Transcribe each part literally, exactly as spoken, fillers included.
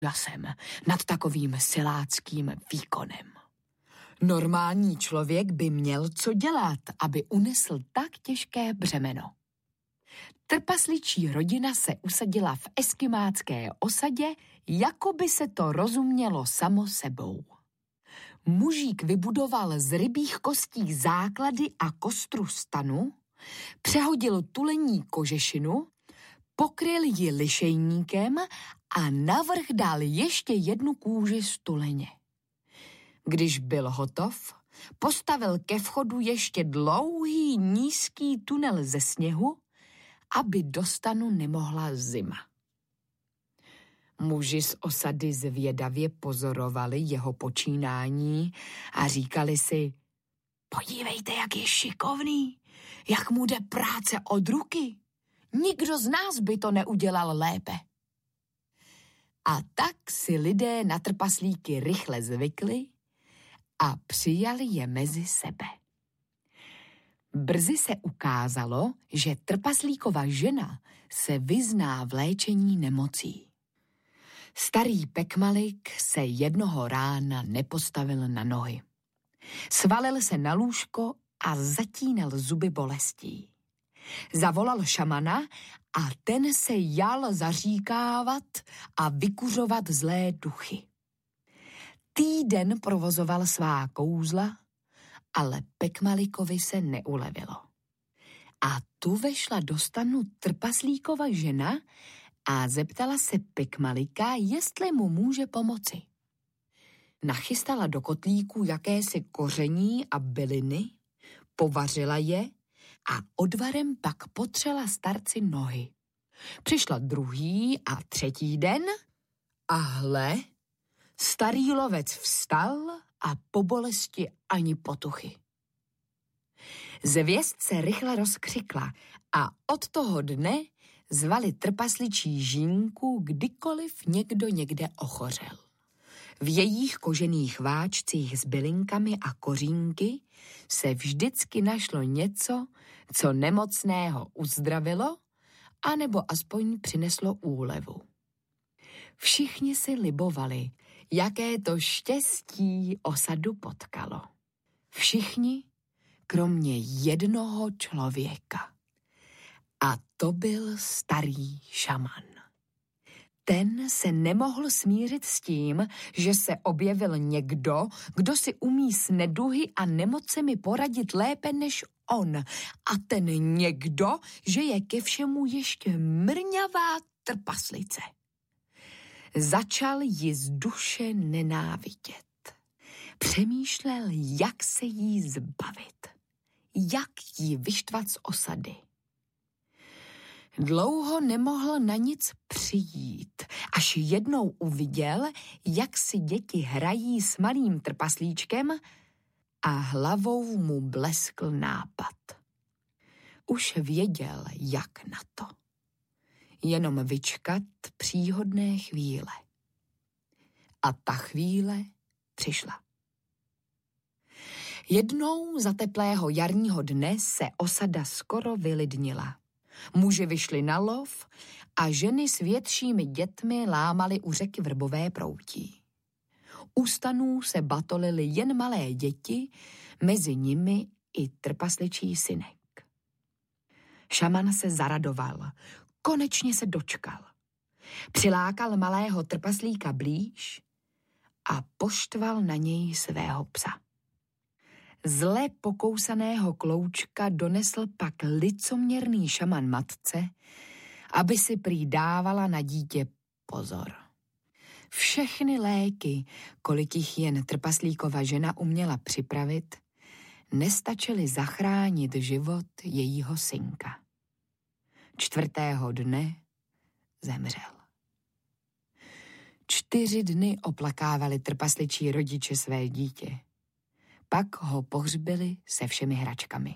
úžasem nad takovým siláckým výkonem. Normální člověk by měl co dělat, aby unesl tak těžké břemeno. Trpasličí rodina se usadila v eskimácké osadě, jako by se to rozumělo samo sebou. Mužík vybudoval z rybích kostí základy a kostru stanu, přehodil tulení kožešinu, pokryl ji lišejníkem a navrch dal ještě jednu kůži z tuleně. Když byl hotov, postavil ke vchodu ještě dlouhý nízký tunel ze sněhu, aby do stanu nemohla zima. Muži z osady zvědavě pozorovali jeho počínání a říkali si: podívejte, jak je šikovný, jak mu jde práce od ruky. Nikdo z nás by to neudělal lépe. A tak si lidé na trpaslíky rychle zvykli a přijali je mezi sebe. Brzy se ukázalo, že trpaslíkova žena se vyzná v léčení nemocí. Starý Pekmalik se jednoho rána nepostavil na nohy. Svalil se na lůžko a zatínal zuby bolestí. Zavolal šamana a ten se jal zaříkávat a vykuřovat zlé duchy. Týden provozoval svá kouzla, ale Pekmalikovi se neulevilo. A tu vešla do stanu trpaslíkova žena a zeptala se Pekmalika, jestli mu může pomoci. Nachystala do kotlíku jakési koření a byliny, povařila je a odvarem pak potřela starci nohy. Přišla druhý a třetí den a hle, starý lovec vstal a po bolesti ani potuchy. Zvěst se rychle rozkřikla a od toho dne zvali trpasličí žínku, kdykoliv někdo někde ochořel. V jejich kožených váčcích s bylinkami a kořínky se vždycky našlo něco, co nemocného uzdravilo, anebo aspoň přineslo úlevu. Všichni si libovali, jaké to štěstí osadu potkalo. Všichni, kromě jednoho člověka. A to byl starý šaman. Ten se nemohl smířit s tím, že se objevil někdo, kdo si umí s neduhy a nemocemi poradit lépe než on. A ten někdo, že je ke všemu ještě mrňavá trpaslice. Začal ji z duše nenávidět. Přemýšlel, jak se jí zbavit, jak ji vyštvat z osady. Dlouho nemohl na nic přijít, až jednou uviděl, jak si děti hrají s malým trpaslíčkem a hlavou mu bleskl nápad. Už věděl, jak na to. Jenom vyčkat příhodné chvíle. A ta chvíle přišla. Jednou za teplého jarního dne se osada skoro vylidnila. Muži vyšli na lov a ženy s většími dětmi lámaly u řeky vrbové proutí. U stanů se batolily jen malé děti, mezi nimi i trpasličí synek. Šaman se zaradoval, konečně se dočkal. Přilákal malého trpaslíka blíž a poštval na něj svého psa. Zle pokousaného kloučka donesl pak licoměrný šaman matce, aby si prý dávala na dítě pozor. Všechny léky, kolik jich jen trpaslíkova žena uměla připravit, nestačily zachránit život jejího synka. Čtvrtého dne zemřel. Čtyři dny oplakávali trpasličí rodiče své dítě. Pak ho pohřbili se všemi hračkami.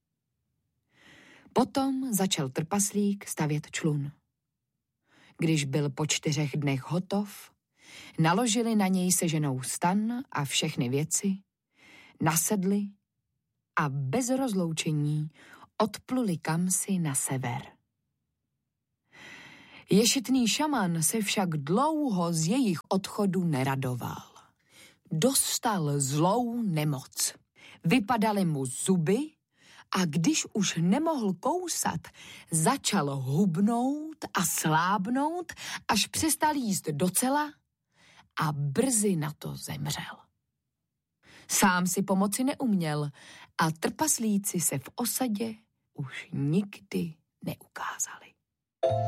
Potom začal trpaslík stavět člun. Když byl po čtyřech dnech hotov, naložili na něj se ženou stan a všechny věci, nasedli a bez rozloučení odpluli kamsi na sever. Ješitný šaman se však dlouho z jejich odchodu neradoval. Dostal zlou nemoc. Vypadaly mu zuby a když už nemohl kousat, začal hubnout a slábnout, až přestal jíst docela a brzy na to zemřel. Sám si pomoci neuměl a trpaslíci se v osadě už nikdy neukázali.